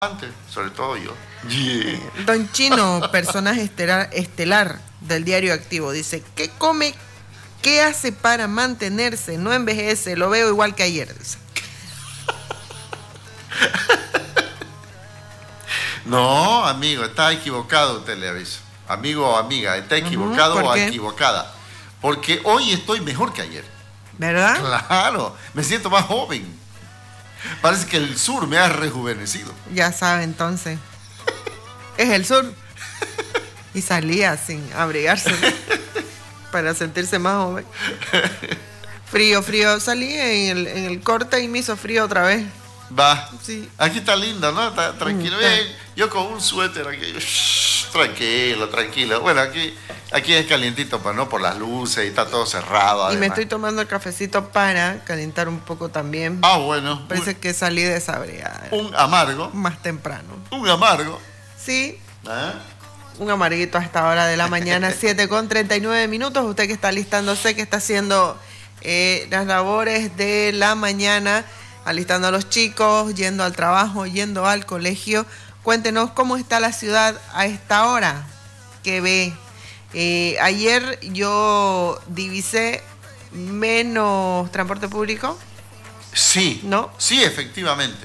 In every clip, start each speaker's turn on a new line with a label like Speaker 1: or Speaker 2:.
Speaker 1: antes, sobre todo yo. Yeah.
Speaker 2: Don Chino, personaje estelar del diario Activo, dice: ¿qué come? ¿Qué hace para mantenerse? No envejece, lo veo igual que ayer, dice.
Speaker 1: No, amigo, está equivocado, usted le aviso. Amigo o amiga, está equivocado o equivocada. Porque hoy estoy mejor que ayer.
Speaker 2: ¿Verdad?
Speaker 1: Claro, me siento más joven. Parece que el sur me ha rejuvenecido.
Speaker 2: Ya sabe, entonces. Es el sur. Y salía sin abrigarse, ¿no? Para sentirse más joven. Frío. Salí en el corte y me hizo frío otra vez.
Speaker 1: Va.
Speaker 2: Sí.
Speaker 1: Aquí está lindo, ¿no? Está tranquilo. Bien, yo con un suéter aquí. Tranquilo. Bueno, aquí es calientito, pues, ¿no? Por las luces y está todo cerrado.
Speaker 2: Además. Y me estoy tomando el cafecito para calentar un poco también.
Speaker 1: Ah, bueno.
Speaker 2: Parece que salí desabriada.
Speaker 1: Un amargo.
Speaker 2: Más temprano.
Speaker 1: Un amargo.
Speaker 2: Sí.
Speaker 1: ¿Ah?
Speaker 2: Un amarguito a esta hora de la mañana, 7:39. Usted que está alistándose, que está haciendo las labores de la mañana, alistando a los chicos, yendo al trabajo, yendo al colegio. Cuéntenos cómo está la ciudad a esta hora. ¿Qué ve? Ayer yo divisé menos transporte público.
Speaker 1: Sí.
Speaker 2: ¿No?
Speaker 1: Sí, efectivamente.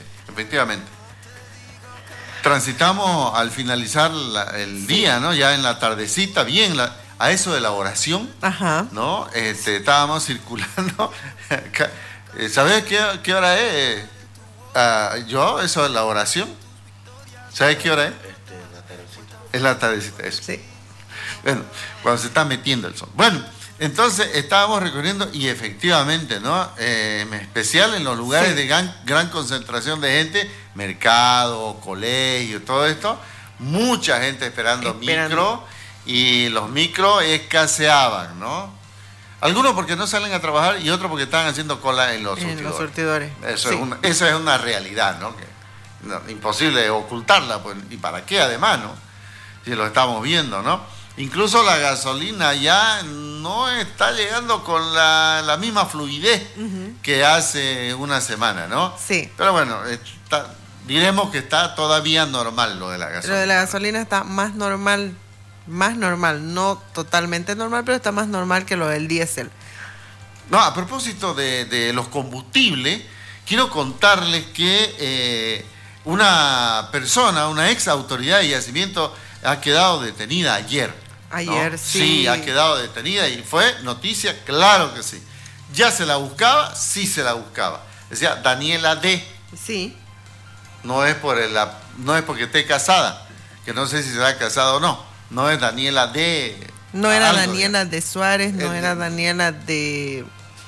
Speaker 1: Transitamos al finalizar el día, ¿no? Ya en la tardecita, bien, a eso de la oración.
Speaker 2: Ajá.
Speaker 1: ¿No? Estábamos circulando. ¿Sabes qué hora es? Eso de la oración. ¿Sabes qué hora es?
Speaker 3: La tardecita.
Speaker 1: Es la tardecita, eso.
Speaker 2: Sí.
Speaker 1: Bueno, cuando se está metiendo el sol. Bueno, entonces estábamos recorriendo y efectivamente, ¿no? En especial en los lugares de gran concentración de gente, mercado, colegio, todo esto, mucha gente esperando micro y los micros escaseaban, ¿no? Algunos porque no salen a trabajar y otros porque estaban haciendo cola en los surtidores. Eso es una realidad, ¿no? Imposible ocultarla, pues, y para qué además, ¿no? Si lo estamos viendo, ¿no? Incluso la gasolina ya no está llegando con la misma fluidez que hace una semana, ¿no?
Speaker 2: Sí.
Speaker 1: Pero bueno, diremos que está todavía normal lo de la gasolina.
Speaker 2: Lo de la gasolina está más normal, no totalmente normal, pero está más normal que lo del diésel.
Speaker 1: No, a propósito de los combustibles, quiero contarles que una persona, una ex autoridad de yacimiento, ha quedado detenida ayer.
Speaker 2: Ayer, ¿no?
Speaker 1: Sí. Sí, ha quedado detenida y fue noticia, claro que sí. ¿Ya se la buscaba? Sí se la buscaba. Decía Daniela D.
Speaker 2: Sí.
Speaker 1: No es porque esté casada, que no sé si será casada o no. No es Daniela D.
Speaker 2: No era Daniela de Suárez, no era Daniela de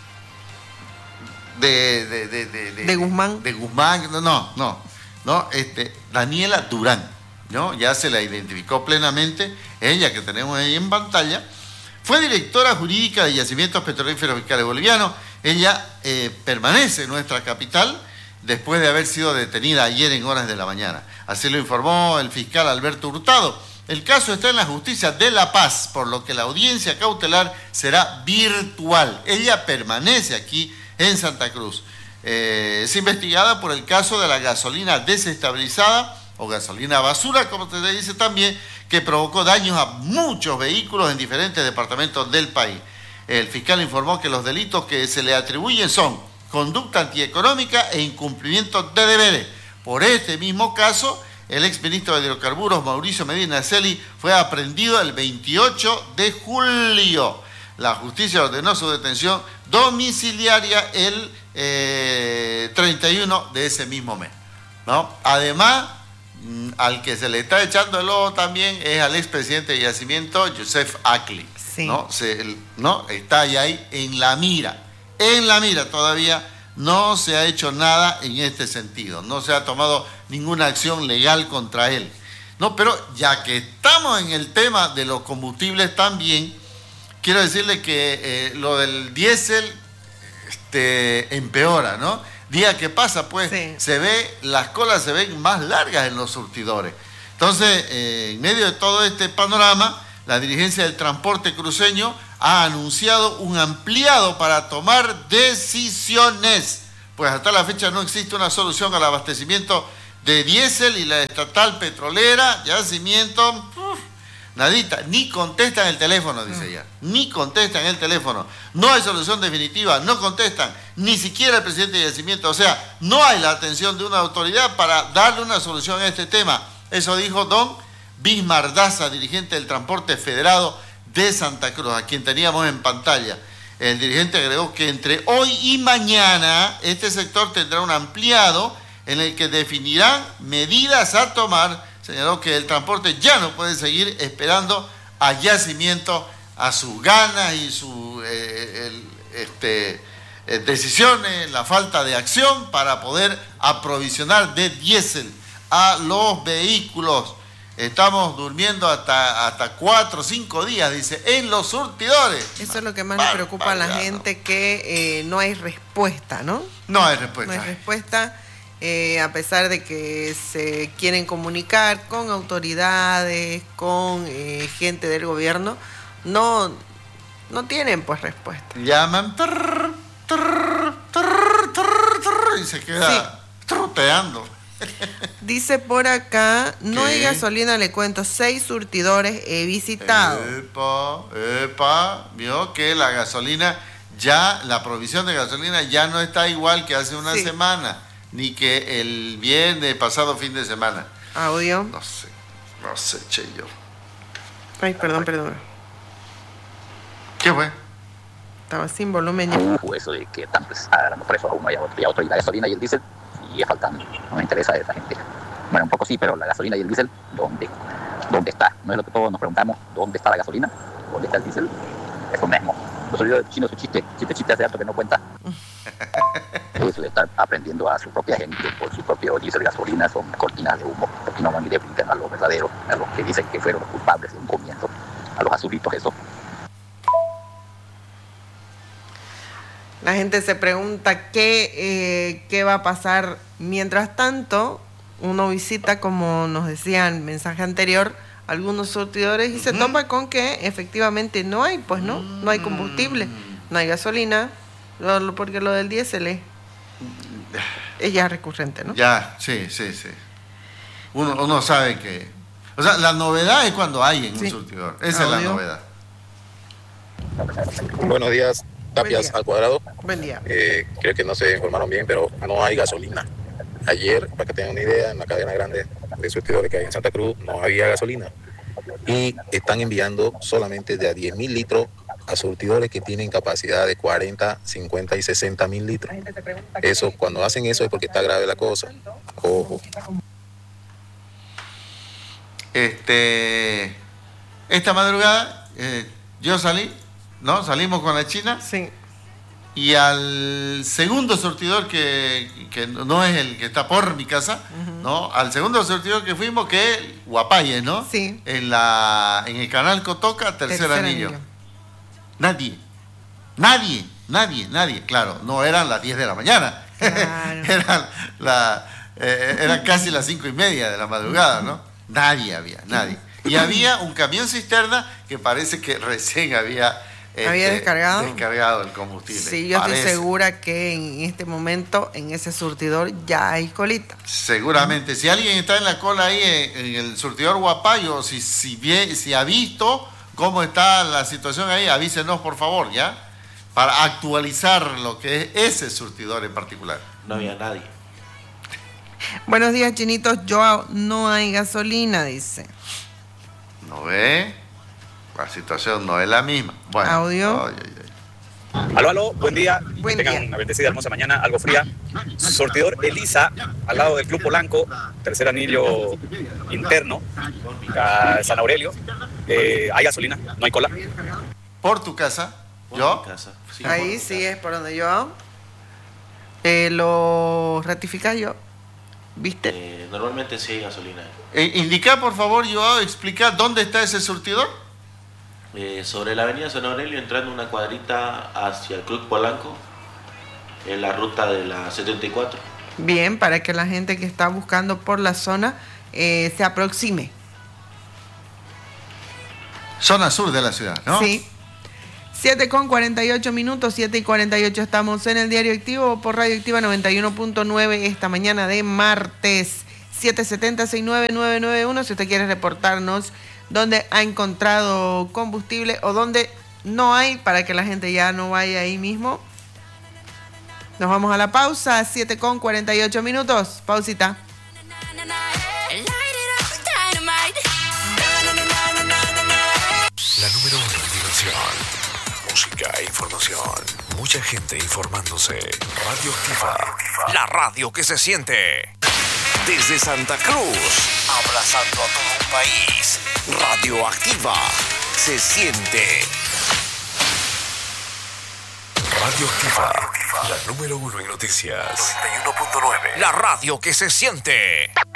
Speaker 2: Guzmán.
Speaker 1: De Guzmán, no, Daniela Durán, ¿no? Ya se la identificó plenamente, ella que tenemos ahí en pantalla. Fue directora jurídica de Yacimientos Petrolíferos Fiscales Bolivianos. Ella permanece en nuestra capital después de haber sido detenida ayer en horas de la mañana. Así lo informó el fiscal Alberto Hurtado. El caso está en la justicia de La Paz, por lo que la audiencia cautelar será virtual. Ella permanece aquí en Santa Cruz. Es investigada por el caso de la gasolina desestabilizada o gasolina basura, como se le dice también, que provocó daños a muchos vehículos en diferentes departamentos del país. El fiscal informó que los delitos que se le atribuyen son conducta antieconómica e incumplimiento de deberes. Por este mismo caso, el exministro de Hidrocarburos, Mauricio Medina Celi, fue aprehendido el 28 de julio. La justicia ordenó su detención domiciliaria el 31 de ese mismo mes, ¿no? Además, al que se le está echando el ojo también es al expresidente de Yacimiento, Joseph Acli,
Speaker 2: sí.
Speaker 1: ¿no? Está ahí en la mira. Todavía no se ha hecho nada en este sentido, no se ha tomado ninguna acción legal contra él, ¿no? Pero ya que estamos en el tema de los combustibles también, quiero decirle que lo del diésel empeora, ¿no? Día que pasa, pues, sí. Las colas se ven más largas en los surtidores. Entonces, en medio de todo este panorama, la dirigencia del transporte cruceño ha anunciado un ampliado para tomar decisiones. Pues hasta la fecha no existe una solución al abastecimiento de diésel y la estatal petrolera, yacimiento, nadita, ni contestan el teléfono, dice ella, ni contestan el teléfono, no hay solución definitiva, no contestan, ni siquiera el presidente de yacimiento, o sea, no hay la atención de una autoridad para darle una solución a este tema. Eso dijo don Bismar Daza, dirigente del Transporte Federado de Santa Cruz, a quien teníamos en pantalla. El dirigente agregó que entre hoy y mañana este sector tendrá un ampliado en el que definirán medidas a tomar. Señaló que el transporte ya no puede seguir esperando a yacimiento, a sus ganas y sus decisiones, la falta de acción para poder aprovisionar de diésel a los vehículos. Estamos durmiendo hasta 4 o 5 días, dice, en los surtidores.
Speaker 2: Eso es lo que más le preocupa a la gente, que no hay respuesta, ¿no?
Speaker 1: No hay respuesta.
Speaker 2: No hay respuesta, a pesar de que se quieren comunicar con autoridades, con gente del gobierno, no tienen pues respuesta.
Speaker 1: Llaman y se queda troteando.
Speaker 2: Dice por acá, no hay gasolina, le cuento, 6 surtidores he visitado.
Speaker 1: Vio que la gasolina ya, la provisión de gasolina ya no está igual que hace una semana, ni que el viernes pasado fin de semana.
Speaker 2: Audio.
Speaker 1: No sé, che yo.
Speaker 2: Ay, perdón.
Speaker 1: ¿Qué fue?
Speaker 2: Estaba sin volumen ya.
Speaker 3: Eso de que están agarrando preso a uno y a otro, y la gasolina y el diésel sigue faltando. No me interesa a esa gente. Bueno, un poco sí, pero la gasolina y el diésel, ¿dónde está? No es lo que todos nos preguntamos, ¿dónde está la gasolina? ¿Dónde está el diésel? Eso mismo. Los olvidos chinos, su chiste hace harto que no cuenta. Eso de estar aprendiendo a su propia gente por su propio diésel, gasolina, son cortinas de humo, porque no van y le brincan a los verdaderos, a los que dicen que fueron los culpables de un comienzo, a los azulitos, eso.
Speaker 2: La gente se pregunta qué va a pasar. Mientras tanto, uno visita, como nos decía en el mensaje anterior, algunos surtidores y se topa con que efectivamente no hay, pues no hay combustible, no hay gasolina, porque lo del diésel es ya recurrente, ¿no?
Speaker 1: Ya, sí. Uno sabe que... O sea, la novedad es cuando hay en un surtidor. Esa es la novedad.
Speaker 4: Buenos días. Tapias al cuadrado.
Speaker 2: Buen día.
Speaker 4: Creo que no se informaron bien, pero no hay gasolina. Ayer, para que tengan una idea, en la cadena grande de surtidores que hay en Santa Cruz, no había gasolina. Y están enviando solamente de a 10.000 litros a surtidores que tienen capacidad de 40, 50 y 60.000 litros. Eso, cuando hacen eso es porque está grave la cosa. Ojo.
Speaker 1: Esta madrugada yo salimos con la China.
Speaker 2: Sí.
Speaker 1: Y al segundo surtidor que no es el que está por mi casa, ¿no? Al segundo surtidor que fuimos, que es Guapayes, ¿no?
Speaker 2: Sí.
Speaker 1: En el canal Cotoca, tercer anillo. Nadie. Claro, no eran las 10 de la mañana. Claro. Eran casi las 5:30 de la madrugada, ¿no? Nadie. Y había un camión cisterna que parece que recién había descargado el combustible.
Speaker 2: Sí, yo estoy segura que en este momento en ese surtidor ya hay colita.
Speaker 1: Seguramente. Si alguien está en la cola ahí en el surtidor Huapayo, si ha visto cómo está la situación ahí, avísenos por favor, ¿ya? Para actualizar lo que es ese surtidor en particular.
Speaker 5: No había nadie.
Speaker 2: Buenos días, Chinitos. Joao, no hay gasolina, dice.
Speaker 1: ¿No ve? La situación no es la misma. Bueno,
Speaker 2: audio.
Speaker 6: Aló, buen día.
Speaker 2: Buen
Speaker 6: Tengan
Speaker 2: día.
Speaker 6: una bendecida, hermosa mañana, algo fría. Surtidor Elisa, al lado del Club Polanco, tercer anillo interno, San Aurelio. Hay gasolina, no hay cola.
Speaker 1: ¿Por tu casa? ¿Yo?
Speaker 5: Sí,
Speaker 2: Ahí sí es por donde yo. Lo ratifica yo. ¿Viste?
Speaker 5: Normalmente sí hay gasolina.
Speaker 1: Indica, por favor, Joao, explica dónde está ese surtidor.
Speaker 5: Sobre la avenida San Aurelio, entrando una cuadrita hacia el Club Polanco, en la ruta de la 74.
Speaker 2: Bien, para que la gente que está buscando por la zona se aproxime.
Speaker 1: Zona sur de la ciudad, ¿no?
Speaker 2: Sí. 7:48 minutos, 7:48 estamos en el Diario Activo por Radio Activa 91.9 esta mañana de martes 770-69991 si usted quiere reportarnos dónde ha encontrado combustible o dónde no hay, para que la gente ya no vaya ahí mismo. Nos vamos a la pausa, 7:48. Pausita.
Speaker 7: La número 1 en diversión, música e información. Mucha gente informándose. Radio Activa. La radio que se siente. Desde Santa Cruz, abrazando a todo un país. Radio Activa. Se siente. Radio Activa. La número 1 en noticias. 91.9. La radio que se siente.